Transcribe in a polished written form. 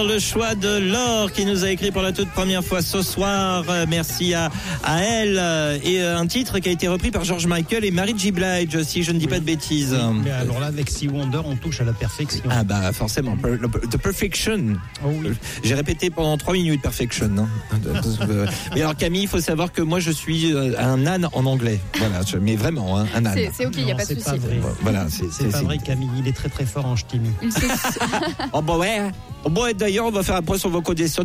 le choix de Laure qui nous a écrit pour la toute première fois ce soir. Merci à elle. Et un titre qui a été repris par George Michael et Mary J. Blige, si je ne dis pas de bêtises. Oui, mais alors là, avec Sea Wonder, on touche à la perfection. Ah bah forcément, The Perfection. Oh oui. J'ai répété pendant 3 minutes Perfection. Mais alors Camille, il faut savoir que moi je suis un âne en anglais. Voilà, mais vraiment un âne. C'est ok, il n'y a pas de souci. Voilà, c'est pas vrai, Camille. Il est très très fort en ch'timi. Oh bah ouais. Oh bah d'ailleurs, on va faire un point sur vos conditions